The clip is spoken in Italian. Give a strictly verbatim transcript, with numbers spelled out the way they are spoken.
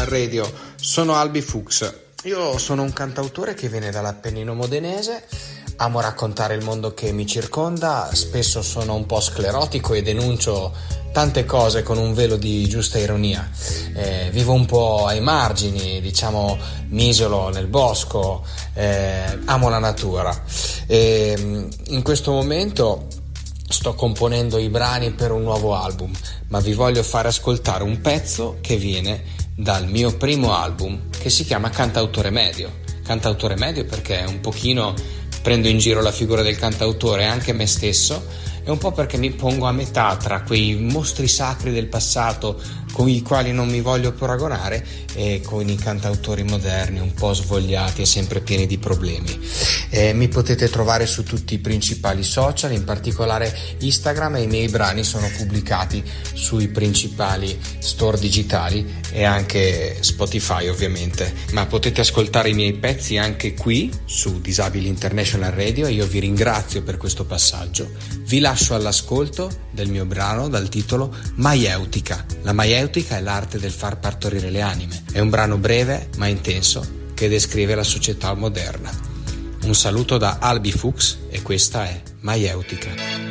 Radio, sono Albi Fuchs. Io sono un cantautore che viene dall'Appennino modenese, amo raccontare il mondo che mi circonda, spesso sono un po' sclerotico e denuncio tante cose con un velo di giusta ironia. Eh, vivo un po' ai margini, diciamo, mi isolo nel bosco, eh, amo la natura. E in questo momento sto componendo i brani per un nuovo album, ma vi voglio fare ascoltare un pezzo che viene dal mio primo album, che si chiama Cantautore Medio. Cantautore medio perché un pochino prendo in giro la figura del cantautore e anche me stesso, e un po' perché mi pongo a metà tra quei mostri sacri del passato con i quali non mi voglio paragonare e con i cantautori moderni un po' svogliati e sempre pieni di problemi. Eh, mi potete trovare su tutti i principali social, in particolare Instagram, e i miei brani sono pubblicati sui principali store digitali e anche Spotify ovviamente, ma potete ascoltare i miei pezzi anche qui su Disabili International Radio e io vi ringrazio per questo passaggio. Vi lascio all'ascolto del mio brano dal titolo Maieutica. La maieutica è l'arte del far partorire le anime. È un brano breve ma intenso che descrive la società moderna. Un saluto da Albi Fuchs e questa è Maieutica.